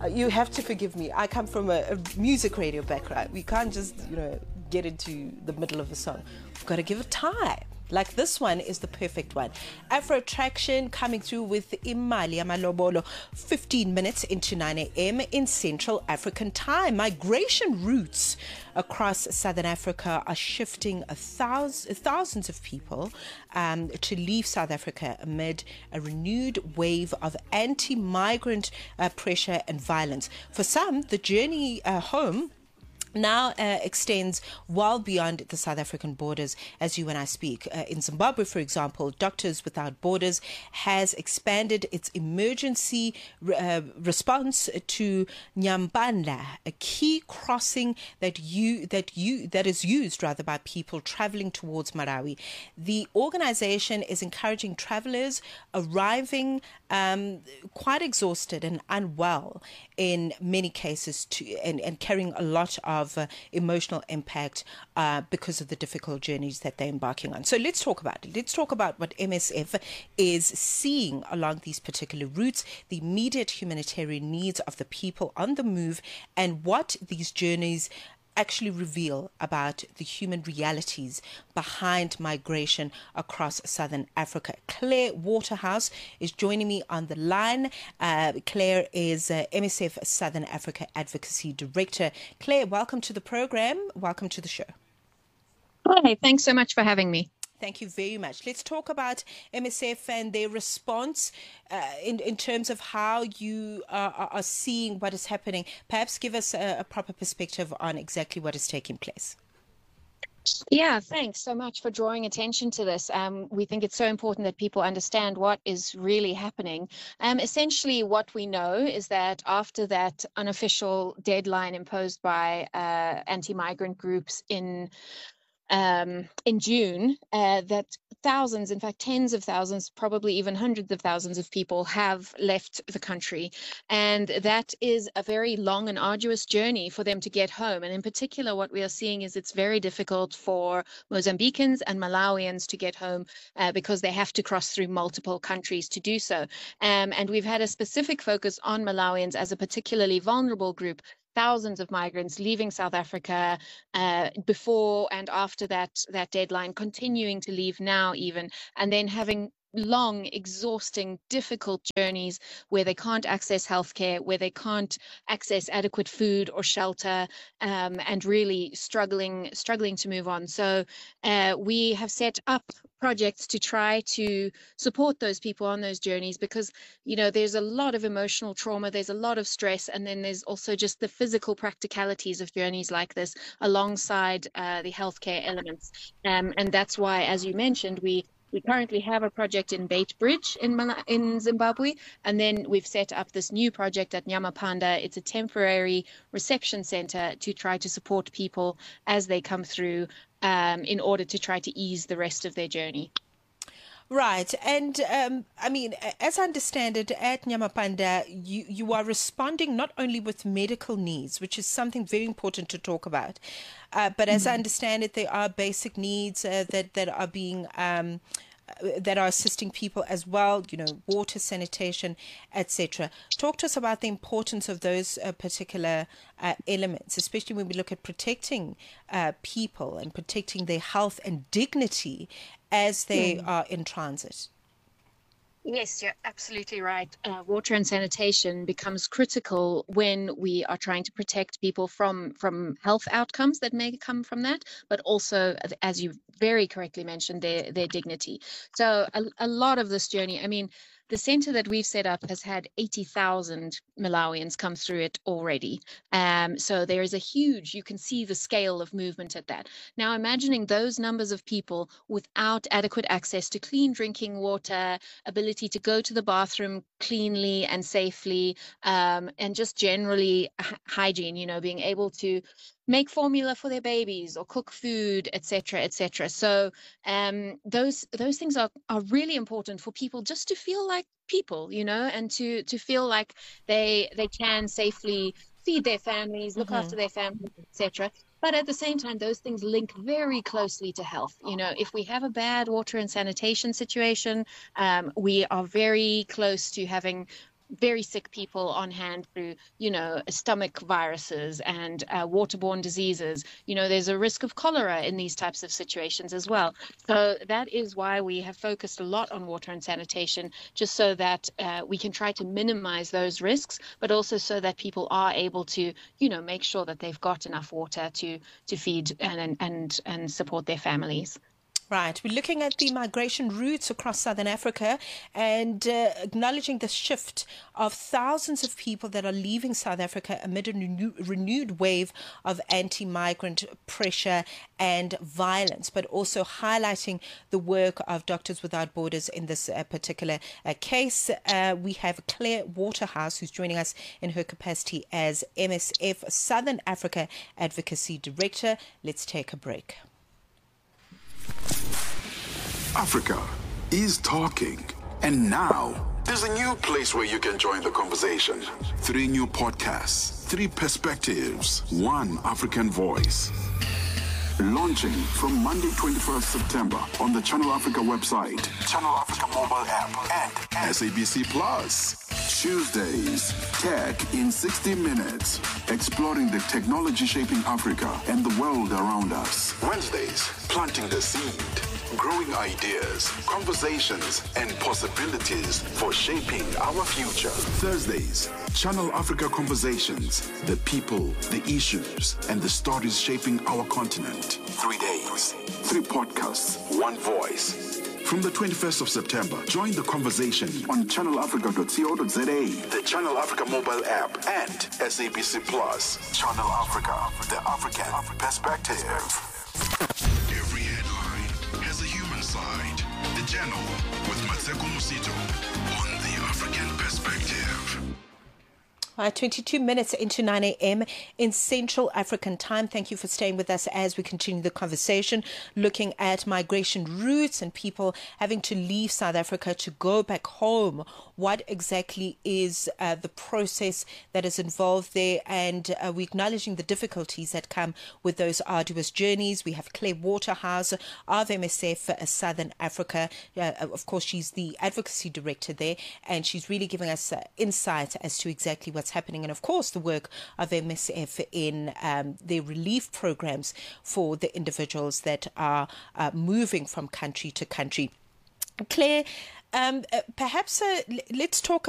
You have to forgive me. I come from a music radio background. We can't just, get into the middle of a song. We've got to give it time. Like this one is the perfect one. Afro Attraction coming through with Imali Amalobolo, 15 minutes into 9 a.m. in Central African time. Migration routes across Southern Africa are shifting thousands of people to leave South Africa amid a renewed wave of anti-migrant pressure and violence. For some, the journey home now extends well beyond the South African borders as you and I speak. In Zimbabwe, for example, Doctors Without Borders has expanded its emergency response to Nyambanda, a key crossing that is used by people traveling towards Malawi. The organization is encouraging travelers arriving quite exhausted and unwell in many cases and carrying a lot of emotional impact because of the difficult journeys that they're embarking on. So let's talk about it. Let's talk about what MSF is seeing along these particular routes, the immediate humanitarian needs of the people on the move, and what these journeys actually reveal about the human realities behind migration across Southern Africa. Claire Waterhouse is joining me on the line. Claire is MSF Southern Africa Advocacy Director. Claire, welcome to the program. Welcome to the show. Hi, thanks so much for having me. Thank you very much. Let's talk about MSF and their response in terms of how you are seeing what is happening. Perhaps give us a proper perspective on exactly what is taking place. Yeah, thanks so much for drawing attention to this. We think it's so important that people understand what is really happening. Essentially, what we know is that after that unofficial deadline imposed by anti-migrant groups in June, that thousands, in fact, tens of thousands, probably even hundreds of thousands of people have left the country. And that is a very long and arduous journey for them to get home. And in particular, what we are seeing is it's very difficult for Mozambicans and Malawians to get home because they have to cross through multiple countries to do so. And we've had a specific focus on Malawians as a particularly vulnerable group. Thousands of migrants leaving South Africa before and after that deadline, continuing to leave now even, and then having long, exhausting, difficult journeys where they can't access healthcare, where they can't access adequate food or shelter, and really struggling to move on. So we have set up projects to try to support those people on those journeys because, there's a lot of emotional trauma, there's a lot of stress, and then there's also just the physical practicalities of journeys like this alongside the healthcare elements. And that's why, as you mentioned, we currently have a project in Beitbridge in Zimbabwe, and then we've set up this new project at Nyamapanda. It's a temporary reception center to try to support people as they come through in order to try to ease the rest of their journey. Right. And as I understand it, at Nyamapanda, you are responding not only with medical needs, which is something very important to talk about, but as I understand it, there are basic needs that are being that are assisting people as well, water, sanitation, etc. Talk to us about the importance of those particular elements, especially when we look at protecting people and protecting their health and dignity as they are in transit. Yes, you're absolutely right. Water and sanitation becomes critical when we are trying to protect people from health outcomes that may come from that, but also, as you very correctly mentioned, their dignity. So a lot of this journey, the center that we've set up has had 80,000 Malawians come through it already. So there is you can see the scale of movement at that. Now, imagining those numbers of people without adequate access to clean drinking water, ability to go to the bathroom cleanly and safely, and just generally hygiene, being able to make formula for their babies or cook food, etc., etc. So those things are really important for people just to feel like people, and to feel like they can safely feed their families, look after their families, etc. But at the same time, those things link very closely to health. If we have a bad water and sanitation situation, we are very close to having very sick people on hand through, stomach viruses and waterborne diseases. There's a risk of cholera in these types of situations as well. So that is why we have focused a lot on water and sanitation, just so that we can try to minimize those risks, but also so that people are able to, make sure that they've got enough water to feed and support their families. Right. We're looking at the migration routes across Southern Africa and acknowledging the shift of thousands of people that are leaving South Africa amid a renewed wave of anti-migrant pressure and violence, but also highlighting the work of Doctors Without Borders in this particular case. We have Claire Waterhouse, who's joining us in her capacity as MSF Southern Africa Advocacy Director. Let's take a break. Africa is talking. And now, there's a new place where you can join the conversation. 3 new podcasts, 3 perspectives, 1 African voice. Launching from Monday, 21st September on the Channel Africa website, Channel Africa mobile app, and SABC Plus. Tuesdays, Tech in 60 Minutes, exploring the technology shaping Africa and the world around us. Wednesdays, planting the seed, growing ideas, conversations, and possibilities for shaping our future. Thursdays, Channel Africa Conversations, the people, the issues, and the stories shaping our continent. 3 days, 3 podcasts, 1 voice. From the 21st of September, join the conversation on channelafrica.co.za, the Channel Africa mobile app, and SABC Plus. Channel Africa, the African perspective. Every headline has a human side. The Channel with Maseko Musito on the African perspective. 22 minutes into 9 a.m. in Central African time. Thank you for staying with us as we continue the conversation, looking at migration routes and people having to leave South Africa to go back home. What exactly is the process that is involved there? And we're acknowledging the difficulties that come with those arduous journeys. We have Claire Waterhouse of MSF Southern Africa. Of course, she's the advocacy director there, and she's really giving us insight as to exactly what's happening, and of course the work of MSF in their relief programs for the individuals that are moving from country to country. Claire, perhaps let's talk